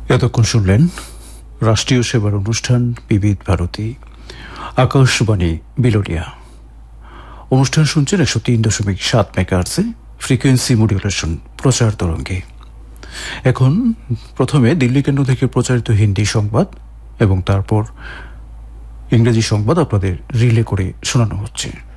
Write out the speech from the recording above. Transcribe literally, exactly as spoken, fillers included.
এতক্ষণ শুনলেন রাষ্ট্রীয় সেবার অনুষ্ঠান বিবিধ ভারতী আকাশবাণী বিলোনিয়া। অনুষ্ঠান শুনছেন একশো তিন দশমিক সাত মেগাহার্টজে ফ্রিকোয়েন্সি মডুলেশন প্রচার তরঙ্গে। এখন প্রথমে দিল্লি কেন্দ্র থেকে প্রচারিত হিন্দি সংবাদ এবং তারপর ইংরেজি সংবাদ আপনাদের রিলে করে শোনানো হচ্ছে।